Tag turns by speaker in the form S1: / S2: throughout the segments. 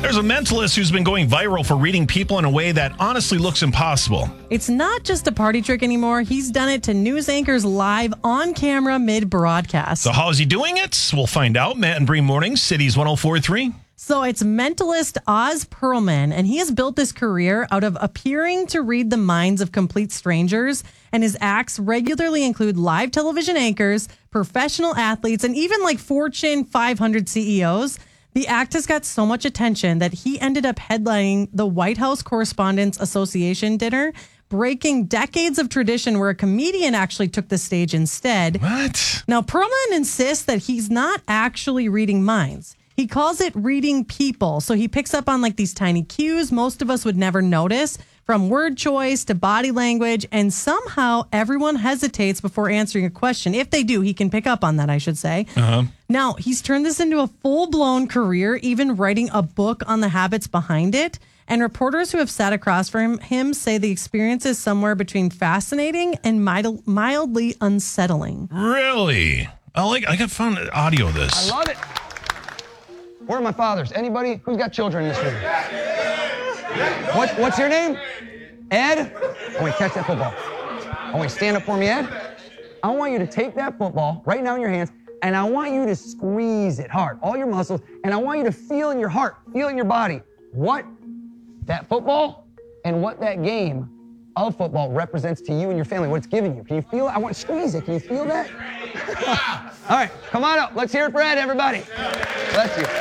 S1: There's a mentalist who's been going viral for reading people in a way that honestly looks impossible.
S2: It's not just a party trick anymore. He's done it to news anchors live on camera mid-broadcast.
S1: So how is he doing it? We'll find out. Matt and Bree Mornings, Cities 104.3.
S2: So it's mentalist Oz Perlman, and he has built this career out of appearing to read the minds of complete strangers. And his acts regularly include live television anchors, professional athletes, and even like Fortune 500 CEOs. The act has got so much attention that he ended up headlining the White House Correspondents Association dinner, breaking decades of tradition where a comedian actually took the stage instead.
S1: What?
S2: Now, Perlman insists that he's not actually reading minds. He calls it reading people. So he picks up on like these tiny cues most of us would never notice, from word choice to body language. And somehow everyone hesitates before answering a question. If they do, he can pick up on that, I should say. Now, he's turned this into a full-blown career, even writing a book on the habits behind it. And reporters who have sat across from him say the experience is somewhere between fascinating and mildly unsettling.
S1: Really? I got fun audio of this.
S3: I love it. Where are my fathers? Anybody? Who's got children in this room? What's your name? Ed? I want you to catch that football. I want you to stand up for me, Ed. I want you to take that football right now in your hands, and I want you to squeeze it hard, all your muscles, and I want you to feel in your heart, feel in your body what that football and what that game of football represents to you and your family, what it's giving you. Can you feel it? I want to squeeze it. Can you feel that? All right, come on up. Let's hear it for Ed, everybody. Bless you.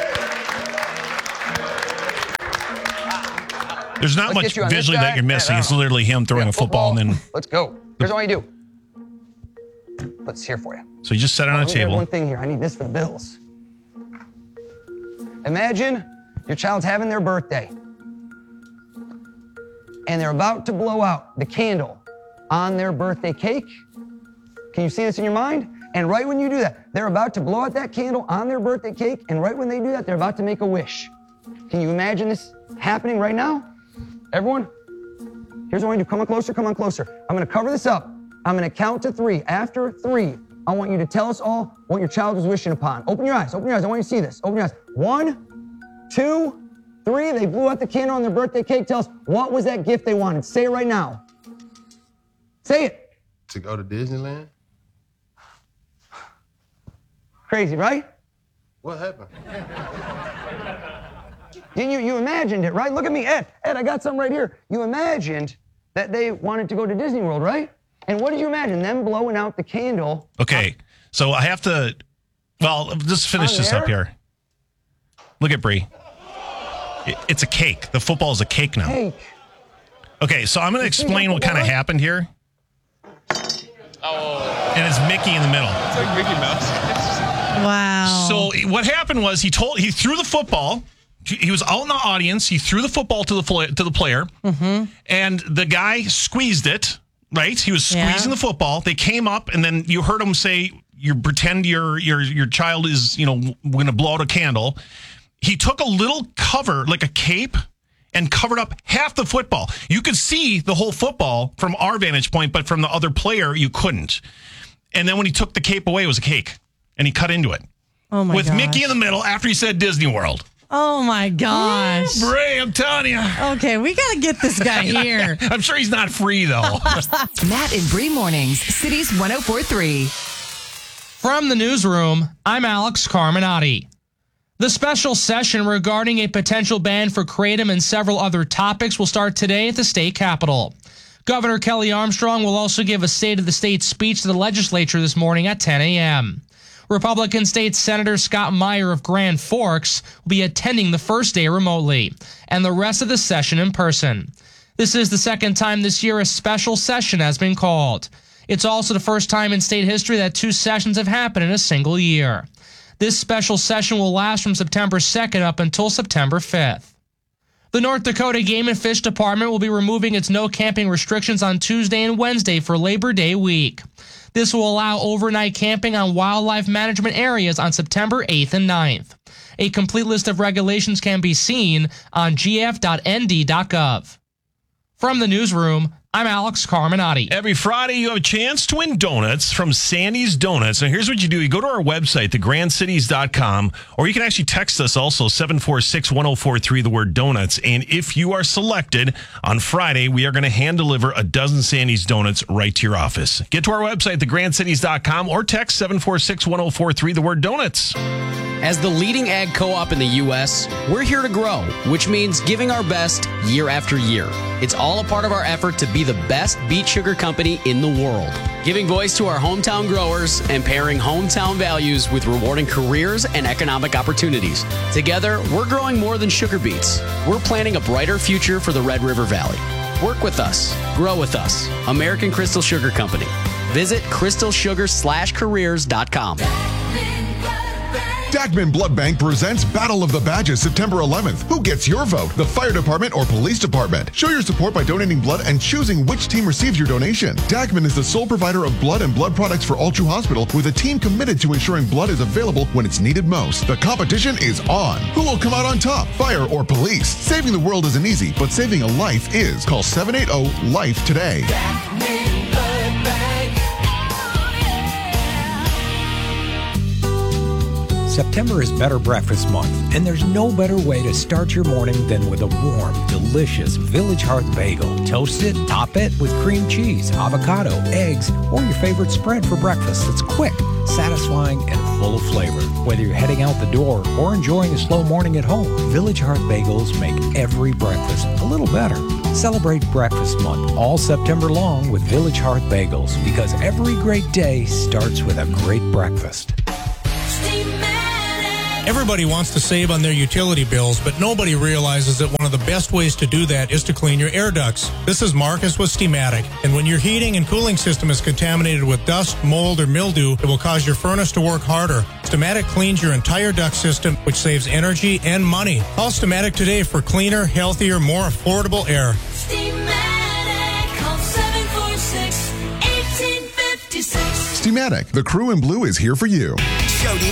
S1: There's not much visually that you're missing. It's literally him throwing a football and then...
S3: Let's go. Here's what I do. Let's hear for you.
S1: So you just set it on a table.
S3: One thing here. I need this for the bills. Imagine your child's having their birthday, and they're about to blow out the candle on their birthday cake. Can you see this in your mind? And right when you do that, they're about to blow out that candle on their birthday cake, and right when they do that, they're about to make a wish. Can you imagine this happening right now? Everyone, here's what I want you to do. Come on closer, come on closer. I'm going to cover this up. I'm going to count to 3. After 3, I want you to tell us all what your child was wishing upon. Open your eyes. Open your eyes. I want you to see this. Open your eyes. 1, 2, 3. They blew out the candle on their birthday cake. Tell us, what was that gift they wanted? Say it right now. Say it.
S4: To go to Disneyland?
S3: Crazy, right?
S4: What happened?
S3: You imagined it, right? Look at me, Ed. Ed, I got something right here. You imagined that they wanted to go to Disney World, right? And what did you imagine? Them blowing out the candle.
S1: Okay, so I have to... Well, just finish this up here. Look at Bree. It's a cake. The football is a cake now.
S3: Cake.
S1: Okay, so I'm going to explain what kind of happened here. Oh. And it's Mickey in the middle.
S4: It's like Mickey Mouse.
S2: Wow.
S1: So what happened was he threw the football. He was out in the audience. He threw the football to the player, and the guy squeezed it. Right? He was squeezing the football. They came up, and then you heard him say, "You pretend your child is going to blow out a candle." He took a little cover, like a cape, and covered up half the football. You could see the whole football from our vantage point, but from the other player, you couldn't. And then when he took the cape away, it was a cake, and he cut into it.
S2: Oh my
S1: with
S2: gosh.
S1: Mickey in the middle after he said Disney World.
S2: Oh my gosh.
S1: Bray, I'm telling you.
S2: Okay, we got to get this guy here.
S1: I'm sure he's not free, though.
S5: Matt and Bree Mornings, Cities 104.3.
S6: From the newsroom, I'm Alex Carminati. The special session regarding a potential ban for kratom and several other topics will start today at the state capitol. Governor Kelly Armstrong will also give a State of the State speech to the legislature this morning at 10 a.m. Republican State Senator Scott Meyer of Grand Forks will be attending the first day remotely, and the rest of the session in person. This is the second time this year a special session has been called. It's also the first time in state history that 2 sessions have happened in a single year. This special session will last from September 2nd up until September 5th. The North Dakota Game and Fish Department will be removing its no camping restrictions on Tuesday and Wednesday for Labor Day week. This will allow overnight camping on wildlife management areas on September 8th and 9th. A complete list of regulations can be seen on gf.nd.gov. From the newsroom, I'm Alex Carminati.
S1: Every Friday, you have a chance to win donuts from Sandy's Donuts. Now, here's what you do. You go to our website, thegrandcities.com, or you can actually text us also, 746-1043, the word donuts. And if you are selected on Friday, we are going to hand deliver a dozen Sandy's Donuts right to your office. Get to our website, thegrandcities.com, or text 746-1043, the word donuts.
S7: As the leading ag co-op in the U.S., we're here to grow, which means giving our best year after year. It's all a part of our effort to be the best beet sugar company in the world, giving voice to our hometown growers and pairing hometown values with rewarding careers and economic opportunities. Together, we're growing more than sugar beets. We're planning a brighter future for the Red River Valley. Work with us. Grow with us. American Crystal Sugar Company. Visit crystalsugar/careers.com.
S8: Dagman Blood Bank presents Battle of the Badges September 11th. Who gets your vote? The fire department or police department? Show your support by donating blood and choosing which team receives your donation. Dagman is the sole provider of blood and blood products for Altu Hospital, with a team committed to ensuring blood is available when it's needed most. The competition is on. Who will come out on top? Fire or police? Saving the world isn't easy, but saving a life is. Call 780-LIFE today.
S9: September is Better Breakfast Month, and there's no better way to start your morning than with a warm, delicious Village Hearth bagel. Toast it, top it with cream cheese, avocado, eggs, or your favorite spread for breakfast that's quick, satisfying, and full of flavor. Whether you're heading out the door or enjoying a slow morning at home, Village Hearth bagels make every breakfast a little better. Celebrate Breakfast Month all September long with Village Hearth bagels, because every great day starts with a great breakfast.
S10: Everybody wants to save on their utility bills, but nobody realizes that one of the best ways to do that is to clean your air ducts. This is Marcus with Steamatic, and when your heating and cooling system is contaminated with dust, mold, or mildew, it will cause your furnace to work harder. Steamatic cleans your entire duct system, which saves energy and money. Call Steamatic today for cleaner, healthier, more affordable air.
S11: Steamatic, call 746-1856.
S8: Steamatic, the crew in blue is here for you.